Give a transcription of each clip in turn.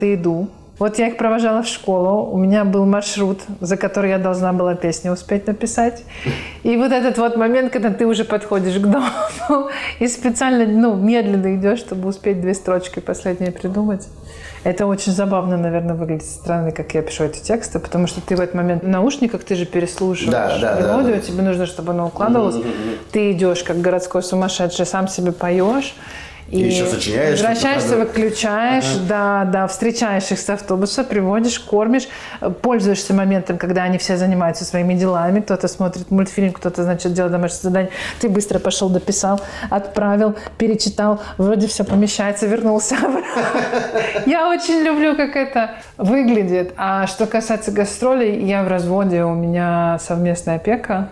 иду. Вот я их провожала в школу, у меня был маршрут, за который я должна была песню успеть написать. И вот этот вот момент, когда ты уже подходишь к дому и специально, медленно идешь, чтобы успеть 2 строчки последние придумать. Это очень забавно, наверное, выглядит со стороны, как я пишу эти тексты, потому что ты в этот момент в наушниках, ты же переслушиваешь мелодию, тебе нужно, чтобы она укладывалась. Ты идешь, как городской сумасшедший, сам себе поешь. И еще сочиняешь, возвращаешься, выключаешь, встречаешь их с автобуса, приводишь, кормишь, пользуешься моментом, когда они все занимаются своими делами, кто-то смотрит мультфильм, кто-то, делает домашнее задание, ты быстро пошел, дописал, отправил, перечитал, вроде все помещается, вернулся. Я очень люблю, как это выглядит. А что касается гастролей, я в разводе, у меня совместная опека.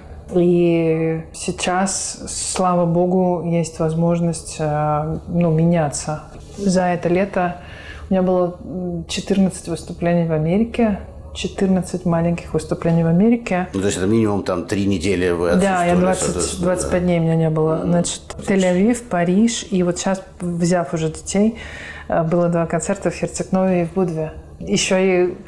И сейчас, слава богу, есть возможность меняться. За это лето у меня было 14 выступлений в Америке, 14 маленьких выступлений в Америке. То есть это минимум 3 недели вы отсутствовали? Да, я 25 дней у меня не было. Тель-Авив, Париж. И вот сейчас, взяв уже детей, было 2 концерта в Херцег-Нове и в Будве. Еще и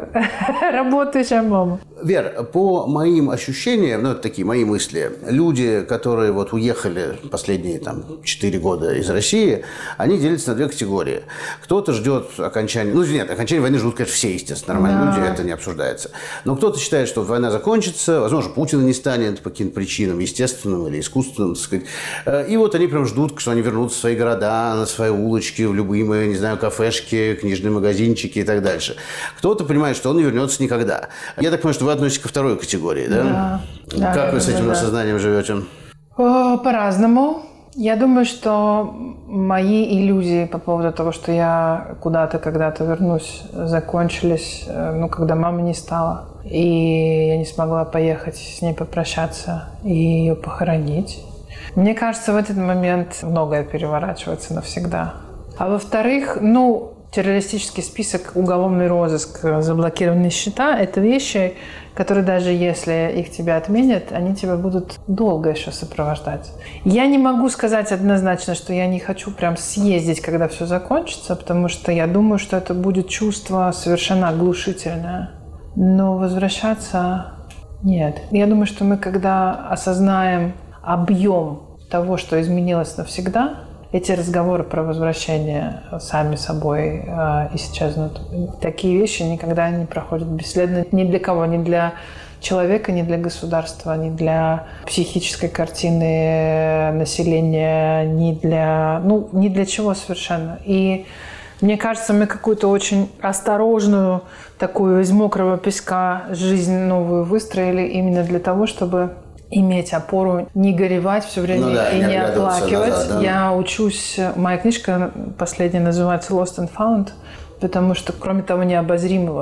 работающая мама. Вер, по моим ощущениям, это такие мои мысли, люди, которые уехали последние 4 года из России, они делятся на 2 категории. Кто-то ждет окончания... окончания войны ждут, конечно, все, естественно, нормальные люди, это не обсуждается. Но кто-то считает, что война закончится, возможно, Путина не станет по каким-то причинам, естественным или искусственным, так сказать. И они прям ждут, что они вернутся в свои города, на свои улочки, в любые, кафешки, книжные магазинчики и так дальше. Кто-то понимает, что он не вернется никогда. Я так понимаю, что вы относитесь ко второй категории, да? Как вы с этим осознанием живете? По-разному. Я думаю, что мои иллюзии по поводу того, что я куда-то когда-то вернусь, закончились, когда мамы не стало. И я не смогла поехать с ней попрощаться и ее похоронить. Мне кажется, в этот момент многое переворачивается навсегда. А во-вторых, террористический список, уголовный розыск, заблокированные счета – это вещи, которые даже если их тебя отменят, они тебя будут долго еще сопровождать. Я не могу сказать однозначно, что я не хочу прям съездить, когда все закончится, потому что я думаю, что это будет чувство совершенно оглушительное. Но возвращаться нет. Я думаю, что мы, когда осознаем объем того, что изменилось навсегда, эти разговоры про возвращение сами собой исчезнут. Такие вещи никогда не проходят бесследно ни для кого, ни для человека, ни для государства, ни для психической картины населения, ни для чего совершенно. И мне кажется, мы какую-то очень осторожную, такую из мокрого песка жизнь новую выстроили именно для того, чтобы иметь опору, не горевать все время и не оплакивать. Назад, да. Я учусь, моя книжка последняя называется «Lost and Found», потому что кроме того необозримого,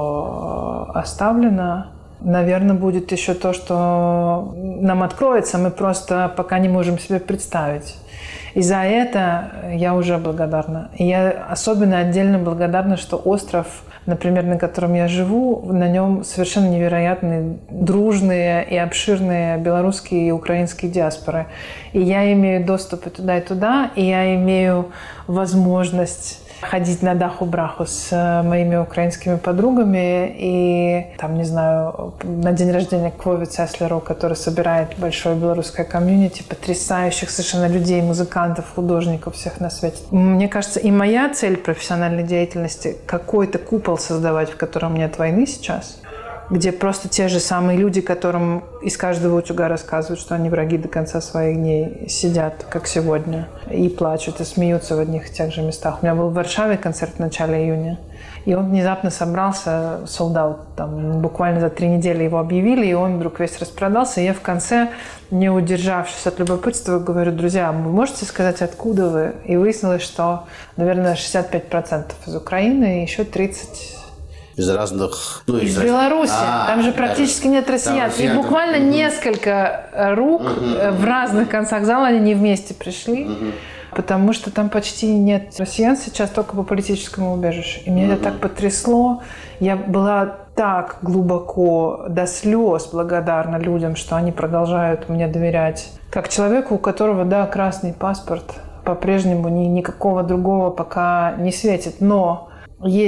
что оставлено, наверное, будет еще то, что нам откроется, мы просто пока не можем себе представить. И за это я уже благодарна. И я особенно отдельно благодарна, что остров, например, на котором я живу, на нем совершенно невероятные, дружные и обширные белорусские и украинские диаспоры. И я имею доступ и туда, и я имею возможность ходить на даху-браху с моими украинскими подругами и, на день рождения к Вове Цеслеру, который собирает большое белорусское комьюнити, потрясающих совершенно людей, музыкантов, художников, всех на свете. Мне кажется, и моя цель профессиональной деятельности – какой-то купол создавать, в котором нет войны сейчас, где просто те же самые люди, которым из каждого утюга рассказывают, что они враги до конца своих дней, сидят, как сегодня, и плачут, и смеются в одних и тех же местах. У меня был в Варшаве концерт в начале июня, и он внезапно собрался, sold out, буквально за 3 недели его объявили, и он вдруг весь распродался. И я в конце, не удержавшись от любопытства, говорю: друзья, вы можете сказать, откуда вы? И выяснилось, что, наверное, 65% из Украины, и еще 30% из разных... из Беларуси. Там же практически нет россиян. И буквально несколько рук в разных концах зала, они не вместе пришли, потому что там почти нет россиян сейчас, только по политическому убежищу. И меня это так потрясло. Я была так глубоко до слез благодарна людям, что они продолжают мне доверять. Как человеку, у которого, красный паспорт, по-прежнему никакого другого пока не светит. Но есть